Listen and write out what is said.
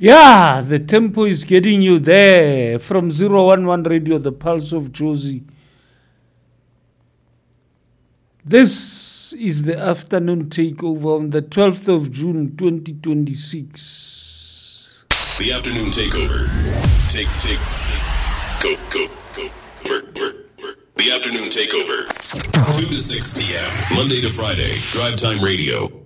Yeah, the tempo is getting you there from 011 Radio, the Pulse of Jozi. This is the afternoon takeover on the 12th of June 2026. The afternoon takeover. Take. Go. Work. The afternoon takeover. 2 to 6 p.m. Monday to Friday. Drive Time Radio.